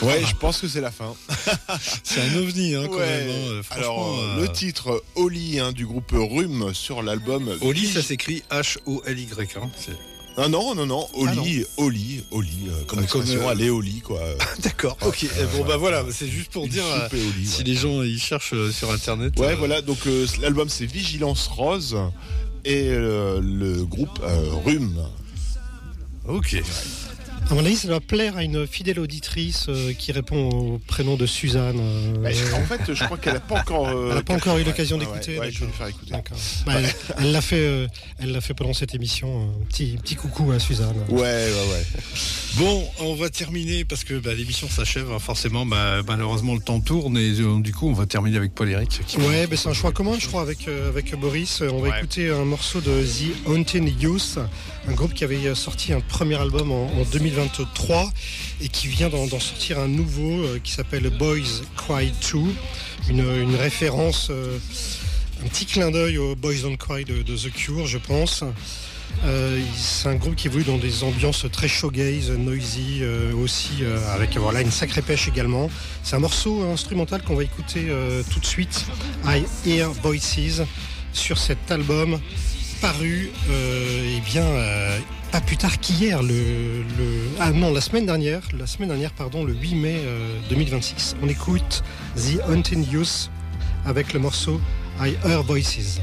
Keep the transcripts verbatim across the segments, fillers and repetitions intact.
Ouais, je pense que c'est la fin. C'est un ovni, hein, quand Ouais. même. Hein. Alors, euh... le titre Oli, hein, du groupe Rhume sur l'album. Oli, ça s'écrit H O L Y. Hein. C'est... Ah non, non, non, Oli, ah non. Oli, Oli, euh, comme ah, expression, comme, euh... aller au lit, quoi. D'accord, ok. Euh, bon, bah voilà, c'est juste pour Une dire euh, Oli, si ouais. les gens ils cherchent euh, sur internet. Ouais, euh... voilà, donc euh, l'album c'est Vigilance Rose et euh, le groupe euh, Rhume. Ok. À mon avis, ça doit plaire à une fidèle auditrice euh, qui répond au prénom de Suzanne. Euh... Bah, en fait, je crois qu'elle n'a pas encore. Euh, elle n'a pas encore eu ouais, l'occasion ouais, d'écouter. Ouais, ouais, je vais lui faire écouter. Bah, elle, elle l'a fait. Euh, elle l'a fait pendant cette émission. Un petit petit coucou à Suzanne. Ouais, ouais, ouais. Bon, on va terminer parce que bah, l'émission s'achève. Hein, forcément, bah, malheureusement, le temps tourne et euh, du coup, on va terminer avec Paul-Éric. Ouais, bah, c'est un choix commun, je crois, avec euh, avec Boris. On va ouais. écouter un morceau de The Haunted Youth, un groupe qui avait sorti un premier album en, en deux mille vingt-trois et qui vient d'en, d'en sortir un nouveau euh, qui s'appelle Boys Cry deux, une, une référence, euh, un petit clin d'œil au Boys Don't Cry de, de The Cure, je pense. Euh, c'est un groupe qui évolue dans des ambiances très shoegaze, noisy, euh, aussi euh, avec voilà, une sacrée pêche également. C'est un morceau instrumental qu'on va écouter euh, tout de suite, I Hear Voices, sur cet album paru euh, eh bien euh, pas plus tard qu'hier, le, le ah non la semaine dernière, la semaine dernière pardon, le huit mai euh, deux mille vingt-six. On écoute The Haunted Youth avec le morceau I Hear Voices.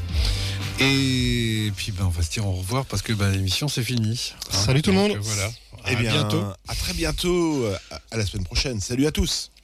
Et puis ben, on va se dire au revoir parce que ben, l'émission c'est fini. Hein. Salut tout le monde. Donc, voilà. À eh bien, bientôt. À très bientôt. À la semaine prochaine. Salut à tous.